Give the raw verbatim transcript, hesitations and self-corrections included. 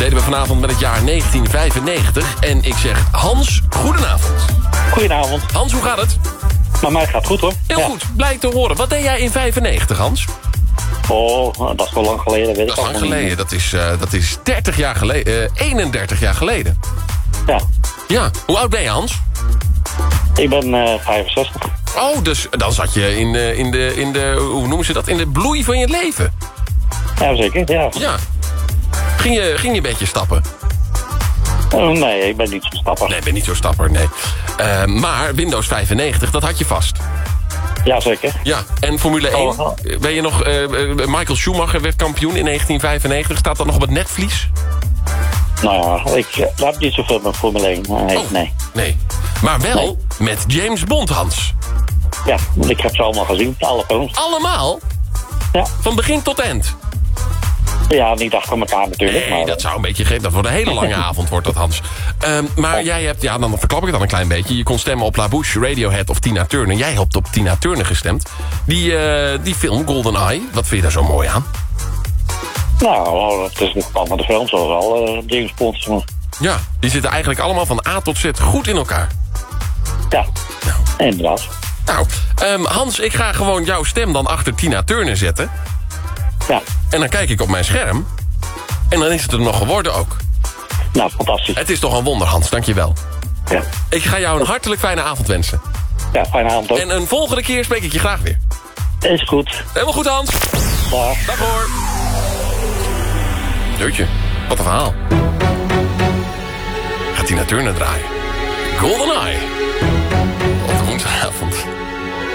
deden we vanavond met het jaar negentien vijfennegentig. En ik zeg, Hans, goedenavond. Goedenavond. Hans, hoe gaat het? Maar mij gaat het goed, hoor. Heel ja. goed, blij te horen. Wat deed jij in vijfennegentig, Hans? Oh, dat is wel lang geleden, weet Dat ik is al lang geleden. Dat is, uh, dat is dertig jaar geleden. Uh, eenendertig jaar geleden. Ja. Ja. Hoe oud ben je, Hans? Ik ben uh, vijfenzestig. Oh, dus dan zat je in, uh, in, de, in de... Hoe noemen ze dat? In de bloei van je leven. Ja, zeker, ja. Ja. Ging je, ging je een beetje stappen? Oh, nee, ik ben niet zo'n stapper. Nee, ik ben niet zo'n stapper, nee. Uh, maar Windows vijfennegentig, dat had je vast. Ja, zeker. Ja, en Formule één. Oh, oh. Ben je nog... Uh, Michael Schumacher werd kampioen in negentien vijfennegentig. Staat dat nog op het netvlies? Nou ja, ik uh, heb niet zoveel met Formule één. Nee, oh, nee. nee. Maar wel nee. met James Bond, Hans. Ja, ik heb ze allemaal gezien, alle films. Allemaal? Ja. Van begin tot eind? Ja, niet achter elkaar natuurlijk. Nee, maar... dat zou een beetje geven. Dat wordt een hele lange avond, wordt dat, Hans. Um, maar oh. jij hebt, ja, dan verklap ik het dan een klein beetje. Je kon stemmen op La Bouche, Radiohead of Tina Turner. Jij hebt op Tina Turner gestemd. Die, uh, die film, GoldenEye, wat vind je daar zo mooi aan? Nou, het is een plan van de film, zoals al uh, James Bond. Ja, die zitten eigenlijk allemaal van A tot Z goed in elkaar. Ja, nou. Inderdaad. Nou, um, Hans, ik ga gewoon jouw stem dan achter Tina Turner zetten. Ja. En dan kijk ik op mijn scherm. En dan is het er nog geworden ook. Nou, fantastisch. Het is toch een wonder, Hans, dankjewel. Ja. Ik ga jou een hartelijk fijne avond wensen. Ja, fijne avond ook. En een volgende keer spreek ik je graag weer. Is goed. Helemaal goed, Hans. Dag. Dag hoor. Jeutje, wat een verhaal. Gaat Tina Turner draaien. GoldenEye. Op woensdagavond.